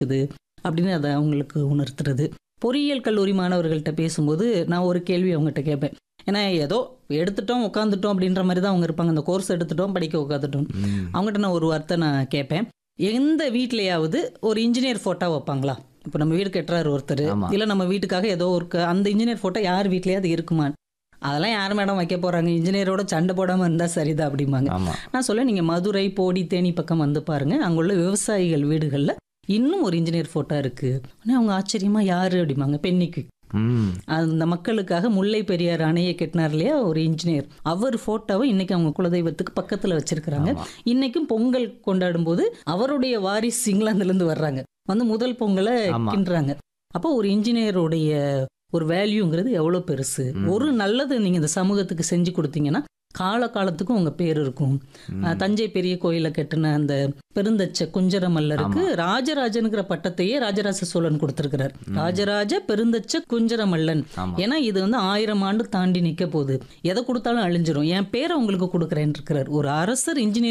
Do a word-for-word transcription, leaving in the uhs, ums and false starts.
இருக்குது அப்படின்னு அதை அவங்களுக்கு உணர்த்துறது. பொறியியல் கல்லூரி மாணவர்கள்ட்ட பேசும்போது நான் ஒரு கேள்வி அவங்ககிட்ட கேட்பேன். ஏன்னா ஏதோ எடுத்துட்டோம் உட்காந்துட்டோம் அப்படின்ற மாதிரி தான் அவங்க இருப்பாங்க. அந்த கோர்ஸ் எடுத்துட்டோம் படிக்க உட்காந்துட்டோம். ம். அவங்ககிட்ட நான் ஒரு வார்த்தை நான் கேட்பேன். எந்த வீட்லயாவது ஒரு இன்ஜினியர் ஃபோட்டோ வைப்பாங்களா? இப்போ நம்ம வீடு கட்டுறாரு ஒருத்தர், ஆமா. இல்லை நம்ம வீட்டுக்காக ஏதோ ஒரு க- அந்த இன்ஜினியர் ஃபோட்டோ யார் வீட்லயாவது இருக்குமா? அதெல்லாம் யார் மேடம் வைக்க போறாங்க, இன்ஜினியரோட சண்டை போடாமல் இருந்தால் சரிதான் அப்படிம்பாங்க. ஆமா. நான் சொல்ல நீங்கள் மதுரை போடி தேனி பக்கம் வந்து பாருங்க, அங்குள்ள விவசாயிகள் வீடுகளில் இன்னும் ஒரு இன்ஜினியர் ஃபோட்டோ இருக்கு. உடனே அவங்க ஆச்சரியமா யாரு அப்படிம்பாங்க, பெண்ணிக்கு. ம். அந்த மக்களுக்காக முல்லை பெரியார் அணையை கட்டினார் இல்லையா ஒரு இன்ஜினியர், அவர் போட்டோவை இன்னைக்கு அவங்க குலதெய்வத்துக்கு பக்கத்துல வச்சிருக்கிறாங்க. ஆமா. இன்னைக்கும் பொங்கல் கொண்டாடும் போது அவருடைய வாரிசு இங்கிலாந்துல இருந்து வர்றாங்க, வந்து முதல் பொங்கலை ஆமா. கிண்டுறாங்க. அப்போ ஒரு இன்ஜினியருடைய ஒரு வேல்யூங்கிறது எவ்வளவு பெருசு. ம். ஒரு நல்லது நீங்க இந்த சமூகத்துக்கு செஞ்சு கொடுத்தீங்கன்னா கால காலத்துக்கும் உங்க பேர் இருக்கும். ம். அஹ் தஞ்சை பெரிய கோயிலை கட்டின அந்த பெருந்தச்ச குஞ்சர மல்லருக்கு ராஜராஜனுங்கிற பட்டத்தையே ராஜராஜ சோழன் கொடுத்திருக்கிறார். ராஜராஜ பெருந்தச்ச குஞ்சர மல்லன். ஆமா. ஏன்னா இது வந்து ஆயிரம் ஆண்டு தாண்டி நிக்க போகுது, எதை கொடுத்தாலும் அழிஞ்சிரும், என் பேரை உங்களுக்கு கொடுக்குறேன் இருக்கிறார். ஒரு அரசர் இன்ஜினியர்